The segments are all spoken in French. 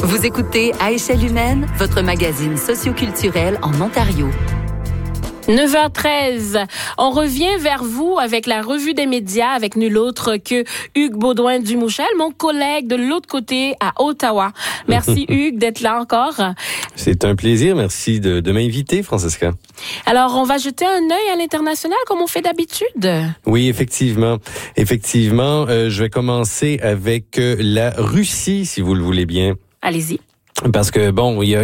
Vous écoutez À échelle humaine, votre magazine socioculturel en Ontario. 9h13. On revient vers vous avec la revue des médias avec nul autre que Hugues Baudouin-Dumouchel, mon collègue de l'autre côté à Ottawa. Merci Hugues d'être là encore. C'est un plaisir. Merci de m'inviter, Francesca. Alors, on va jeter un œil à l'international comme on fait d'habitude. Oui, effectivement. Je vais commencer avec la Russie, si vous le voulez bien. Allez-y. Parce que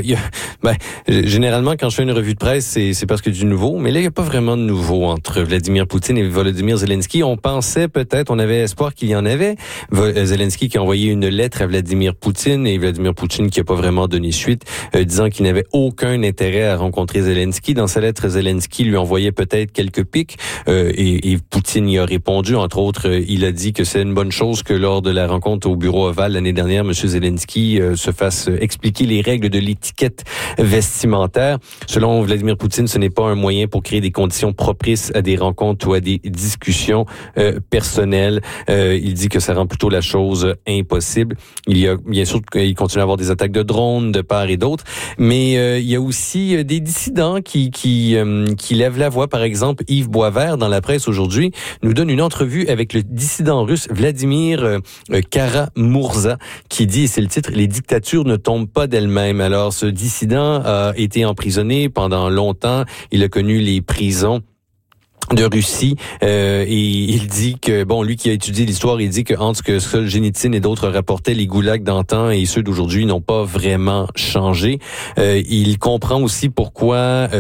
généralement quand je fais une revue de presse, c'est parce qu'il y a du nouveau, mais là il n'y a pas vraiment de nouveau entre Vladimir Poutine et Volodymyr Zelensky. On pensait peut-être, on avait espoir qu'il y en avait. Zelensky qui a envoyé une lettre à Vladimir Poutine et Vladimir Poutine qui n'a pas vraiment donné suite, disant qu'il n'avait aucun intérêt à rencontrer Zelensky. Dans sa lettre, Zelensky lui envoyait peut-être quelques pics et Poutine y a répondu. Entre autres, il a dit que c'est une bonne chose que lors de la rencontre au bureau ovale l'année dernière, M. Zelensky se fasse expliquer les règles de l'étiquette vestimentaire. Selon Vladimir Poutine, ce n'est pas un moyen pour créer des conditions propices à des rencontres ou à des discussions personnelles. Il dit que ça rend plutôt la chose impossible. Il y a bien sûr qu'il continue à avoir des attaques de drones de part et d'autre, mais il y a aussi des dissidents qui lèvent la voix. Par exemple, Yves Boisvert, dans la presse aujourd'hui, nous donne une entrevue avec le dissident russe Vladimir Kara-Murza, qui dit, et c'est le titre, « Les dictatures ne tombent pas d'elle-même ». Alors, ce dissident a été emprisonné pendant longtemps. Il a connu les prisons de Russie et il dit que, lui qui a étudié l'histoire, il dit que entre ce que Solzhenitsyn et d'autres rapportaient, les goulags d'antan et ceux d'aujourd'hui n'ont pas vraiment changé. Il comprend aussi pourquoi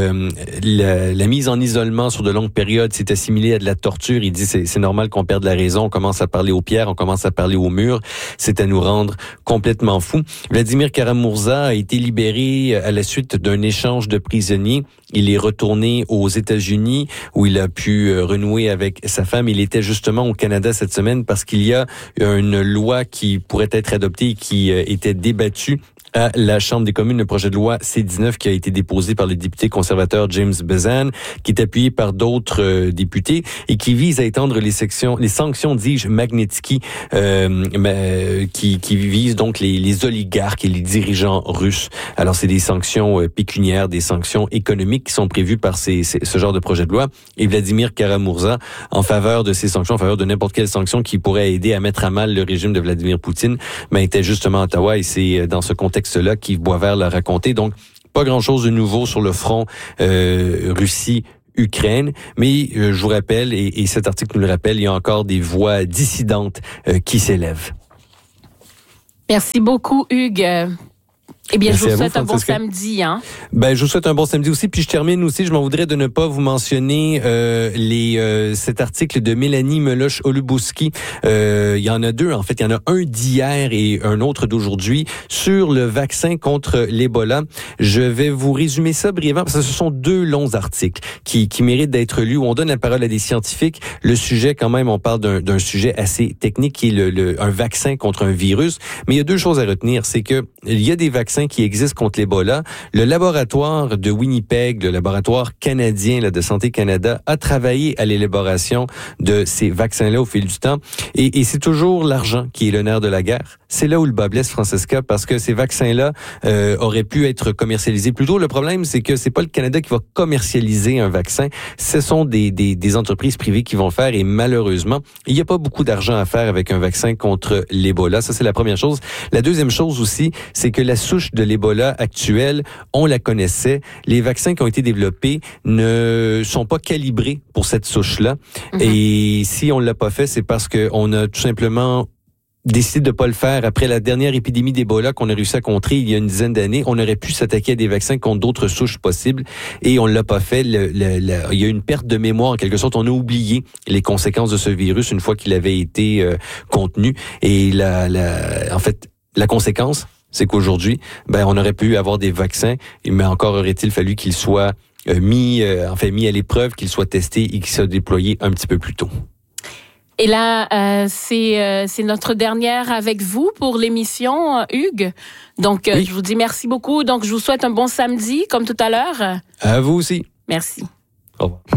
la mise en isolement sur de longues périodes s'est assimilée à de la torture. Il dit c'est normal qu'on perde la raison, on commence à parler aux pierres, on commence à parler aux murs, c'est à nous rendre complètement fous. Vladimir Kara-Murza a été libéré à la suite d'un échange de prisonniers. Il est retourné aux États-Unis où il a pu renouer avec sa femme. Il était justement au Canada cette semaine parce qu'il y a une loi qui pourrait être adoptée et qui était débattue à la Chambre des communes, le projet de loi C-19 qui a été déposé par le député conservateur James Bezan, qui est appuyé par d'autres députés et qui vise à étendre les sanctions, dis-je, Magnitsky, qui visent donc les oligarques et les dirigeants russes. Alors, c'est des sanctions pécuniaires, des sanctions économiques qui sont prévues par ce genre de projet de loi. Et Vladimir Kara-Murza, en faveur de ces sanctions, en faveur de n'importe quelle sanction qui pourrait aider à mettre à mal le régime de Vladimir Poutine, était justement à Ottawa et c'est dans ce contexte-là qu'Yves Boisvert l'a raconté. Donc, pas grand-chose de nouveau sur le front Russie-Ukraine, mais je vous rappelle, et cet article nous le rappelle, il y a encore des voix dissidentes qui s'élèvent. Merci beaucoup, Hugues. Eh bien, Merci je vous souhaite un bon Francesca. samedi. Je vous souhaite un bon samedi aussi. Puis je termine aussi, je m'en voudrais de ne pas vous mentionner cet article de Mélanie Meloche-Olubowski. Il y en a deux, en fait. Il y en a un d'hier et un autre d'aujourd'hui sur le vaccin contre l'Ebola. Je vais vous résumer ça brièvement parce que ce sont deux longs articles qui méritent d'être lus, où on donne la parole à des scientifiques. Le sujet, quand même, on parle d'un sujet assez technique qui est un vaccin contre un virus. Mais il y a deux choses à retenir. C'est que il y a des vaccins qui existent contre l'Ebola. Le laboratoire de Winnipeg, le laboratoire canadien de Santé Canada, a travaillé à l'élaboration de ces vaccins-là au fil du temps. Et c'est toujours l'argent qui est le nerf de la guerre. C'est là où le bas blesse, Francesca, parce que ces vaccins-là auraient pu être commercialisés plus tôt. Le problème, c'est que c'est pas le Canada qui va commercialiser un vaccin. Ce sont des entreprises privées qui vont le faire et malheureusement, il n'y a pas beaucoup d'argent à faire avec un vaccin contre l'Ebola. Ça, c'est la première chose. La deuxième chose aussi, c'est que la souche de l'Ebola actuelle, on la connaissait. Les vaccins qui ont été développés ne sont pas calibrés pour cette souche-là. Et si on l'a pas fait, c'est parce qu'on a tout simplement décidé de pas le faire. Après la dernière épidémie d'Ebola qu'on a réussi à contrer il y a une dizaine d'années, on aurait pu s'attaquer à des vaccins contre d'autres souches possibles et on l'a pas fait. Il y a une perte de mémoire en quelque sorte. On a oublié les conséquences de ce virus une fois qu'il avait été contenu. Et en fait, la conséquence, c'est qu'aujourd'hui, on aurait pu avoir des vaccins, mais encore aurait-il fallu qu'ils soient mis à l'épreuve, qu'ils soient testés et qu'ils soient déployés un petit peu plus tôt. Et là, c'est notre dernière avec vous pour l'émission, Hugues. Donc, oui. Je vous dis merci beaucoup. Donc, je vous souhaite un bon samedi, comme tout à l'heure. À vous aussi. Merci. Au revoir.